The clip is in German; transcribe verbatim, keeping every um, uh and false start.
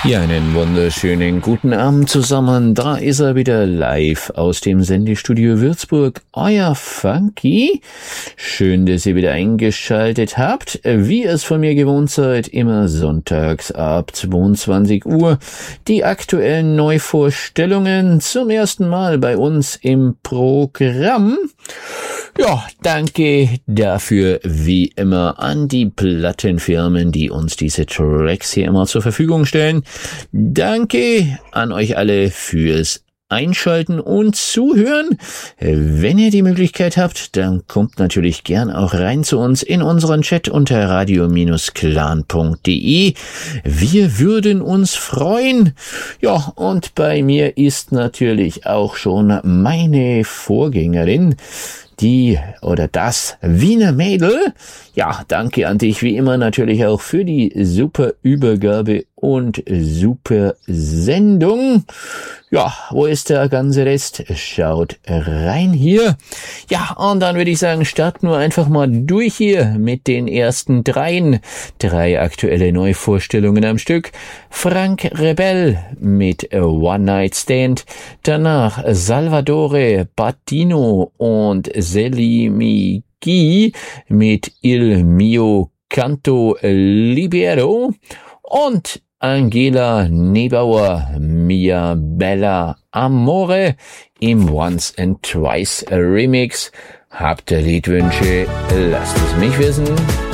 Ja, einen wunderschönen guten Abend zusammen. Da ist er wieder live aus dem Sendestudio Würzburg. Euer Funky. Schön, dass ihr wieder eingeschaltet habt. Wie ihr es von mir gewohnt seid, immer sonntags ab zweiundzwanzig Uhr. Die aktuellen Neuvorstellungen zum ersten Mal bei uns im Programm. Ja, danke dafür wie immer an die Plattenfirmen, die uns diese Tracks hier immer zur Verfügung stellen. Danke an euch alle fürs Einschalten und Zuhören. Wenn ihr die Möglichkeit habt, dann kommt natürlich gern auch rein zu uns in unseren Chat unter radio Bindestrich clan punkt de. Wir würden uns freuen. Ja, und bei mir ist natürlich auch schon meine Vorgängerin, die oder das Wiener Mädel. Ja, danke an dich wie immer natürlich auch für die super Übergabe und super Sendung. Ja, wo ist der ganze Rest? Schaut rein hier. Ja, und dann würde ich sagen, starten wir einfach mal durch hier mit den ersten dreien. Drei aktuelle Neuvorstellungen am Stück. Frank Rebel mit One Night Stand. Danach Salvatore Battino und Selimi Guy mit Il mio canto libero und Angela Nebauer, Mia Bella Amore im Once and Twice Remix. Habt ihr Liedwünsche? Lasst es mich wissen.